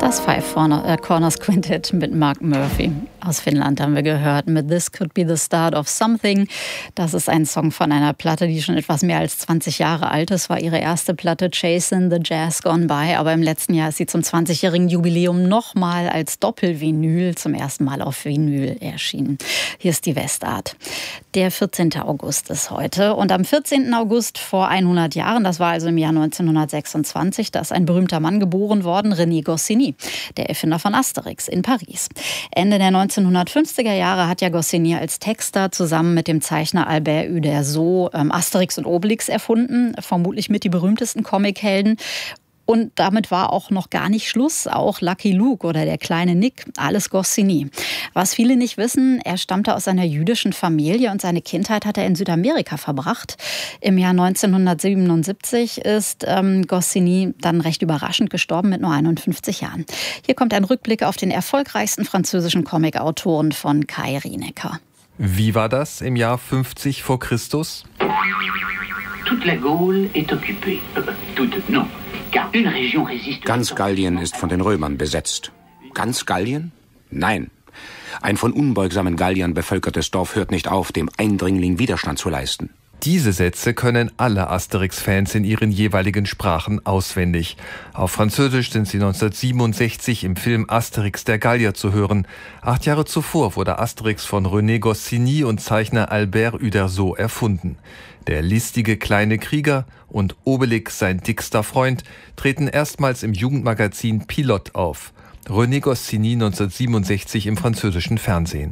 Das Five Corners Quintet mit Mark Murphy aus Finnland haben wir gehört mit This Could Be the Start of Something. Das ist ein Song von einer Platte, die schon etwas mehr als 20 Jahre alt ist. War ihre erste Platte Chasing the Jazz Gone By. Aber im letzten Jahr ist sie zum 20-jährigen Jubiläum nochmal als Doppelvinyl zum ersten Mal auf Vinyl erschienen. Hier ist die Westart. Der 14. August ist heute. Und am 14. August vor 100 Jahren, das war also im Jahr 1926, da ist ein berühmter Mann geboren worden, René Goscinny, der Erfinder von Asterix in Paris. Ende der 1950er Jahre hat ja Goscinny als Texter zusammen mit dem Zeichner Albert Uderzo Asterix und Obelix erfunden, vermutlich mit die berühmtesten Comichelden. Und damit war auch noch gar nicht Schluss. Auch Lucky Luke oder der kleine Nick, alles Goscinny. Was viele nicht wissen, er stammte aus einer jüdischen Familie und seine Kindheit hat er in Südamerika verbracht. Im Jahr 1977 ist Goscinny dann recht überraschend gestorben mit nur 51 Jahren. Hier kommt ein Rückblick auf den erfolgreichsten französischen Comicautoren von Kai Rienecker. Wie war das im Jahr 50 vor Christus? Toute la Gaule est occupée. Toute, non. Ganz Gallien ist von den Römern besetzt. Ganz Gallien? Nein. Ein von unbeugsamen Galliern bevölkertes Dorf hört nicht auf, dem Eindringling Widerstand zu leisten. Diese Sätze können alle Asterix-Fans in ihren jeweiligen Sprachen auswendig. Auf Französisch sind sie 1967 im Film Asterix der Gallier zu hören. 8 Jahre zuvor wurde Asterix von René Goscinny und Zeichner Albert Uderzo erfunden. Der listige kleine Krieger und Obelix, sein dickster Freund, treten erstmals im Jugendmagazin Pilote auf. René Goscinny 1967 im französischen Fernsehen.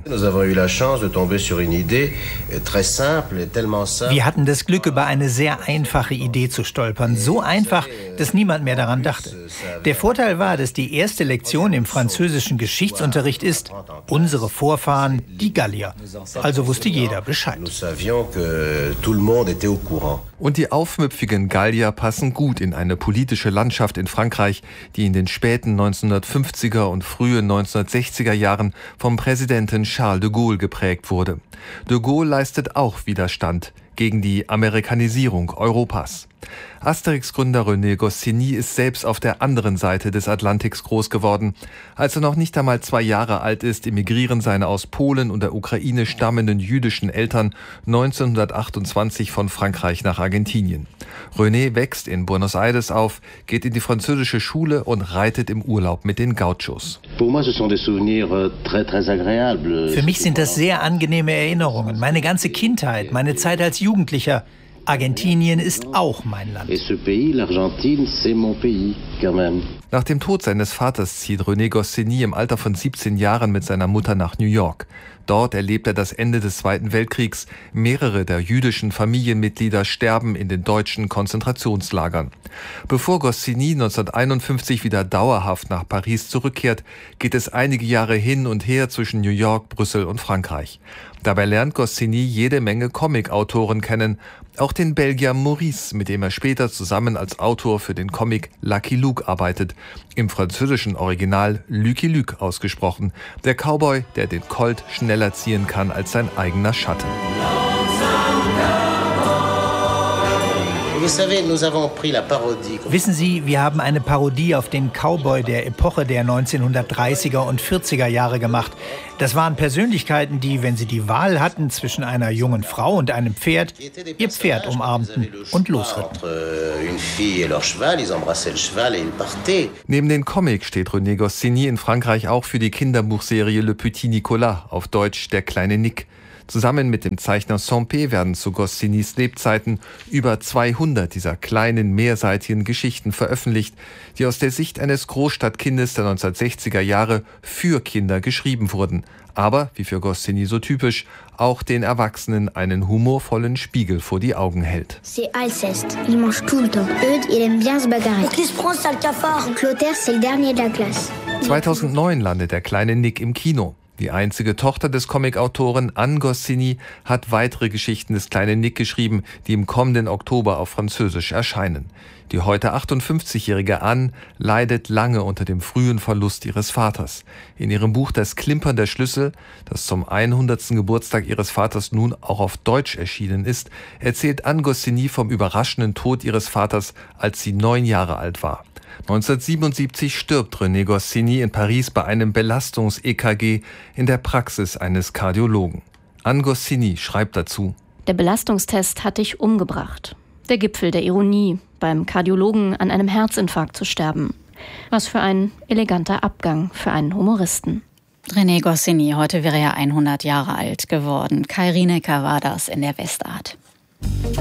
Wir hatten das Glück, über eine sehr einfache Idee zu stolpern. So einfach, dass niemand mehr daran dachte. Der Vorteil war, dass die erste Lektion im französischen Geschichtsunterricht ist: unsere Vorfahren, die Gallier. Also wusste jeder Bescheid. Und die aufmüpfigen Gallier passen gut in eine politische Landschaft in Frankreich, die in den späten 1950er und frühen 1960er Jahren vom Präsidenten Charles de Gaulle geprägt wurde. De Gaulle leistet auch Widerstand gegen die Amerikanisierung Europas. Asterix-Gründer René Goscinny ist selbst auf der anderen Seite des Atlantiks groß geworden. Als er noch nicht einmal 2 Jahre alt ist, emigrieren seine aus Polen und der Ukraine stammenden jüdischen Eltern 1928 von Frankreich nach Argentinien. René wächst in Buenos Aires auf, geht in die französische Schule und reitet im Urlaub mit den Gauchos. Für mich sind das sehr angenehme Erinnerungen. Meine ganze Kindheit, meine Zeit als Jugendlicher. Argentinien ist auch mein Land. Nach dem Tod seines Vaters zieht René Goscinny im Alter von 17 Jahren mit seiner Mutter nach New York. Dort erlebt er das Ende des Zweiten Weltkriegs. Mehrere der jüdischen Familienmitglieder sterben in den deutschen Konzentrationslagern. Bevor Goscinny 1951 wieder dauerhaft nach Paris zurückkehrt, geht es einige Jahre hin und her zwischen New York, Brüssel und Frankreich. Dabei lernt Goscinny jede Menge Comic-Autoren kennen, auch den Belgier Maurice, mit dem er später zusammen als Autor für den Comic Lucky Luke arbeitet. Im französischen Original Lucky Luke ausgesprochen. Der Cowboy, der den Colt schneller ziehen kann als sein eigener Schatten. Wissen Sie, wir haben eine Parodie auf den Cowboy der Epoche der 1930er und 40er Jahre gemacht. Das waren Persönlichkeiten, die, wenn sie die Wahl hatten zwischen einer jungen Frau und einem Pferd, ihr Pferd umarmten und losritten. Neben den Comic steht René Goscinny in Frankreich auch für die Kinderbuchserie Le Petit Nicolas, auf Deutsch Der kleine Nick. Zusammen mit dem Zeichner Sampé werden zu Goscinnys Lebzeiten über 200 dieser kleinen, mehrseitigen Geschichten veröffentlicht, die aus der Sicht eines Großstadtkindes der 1960er Jahre für Kinder geschrieben wurden. Aber, wie für Goscinny so typisch, auch den Erwachsenen einen humorvollen Spiegel vor die Augen hält. C'est Alceste, il mange tout le temps. Eudes, il aime bien se bagarrer. Qui se prend, sale cafard? Clotaire, c'est le dernier de la classe. 2009 landet der kleine Nick im Kino. Die einzige Tochter des Comicautoren, Anne Goscinny, hat weitere Geschichten des kleinen Nick geschrieben, die im kommenden Oktober auf Französisch erscheinen. Die heute 58-jährige Anne leidet lange unter dem frühen Verlust ihres Vaters. In ihrem Buch Das Klimpern der Schlüssel, das zum 100. Geburtstag ihres Vaters nun auch auf Deutsch erschienen ist, erzählt Anne Goscinny vom überraschenden Tod ihres Vaters, als sie 9 Jahre alt war. 1977 stirbt René Goscinny in Paris bei einem Belastungs-EKG in der Praxis eines Kardiologen. Anne Goscinny schreibt dazu: Der Belastungstest hat dich umgebracht. Der Gipfel der Ironie, beim Kardiologen an einem Herzinfarkt zu sterben. Was für ein eleganter Abgang für einen Humoristen. René Goscinny, heute wäre er 100 Jahre alt geworden. Kai Rienecker war das in der Westart.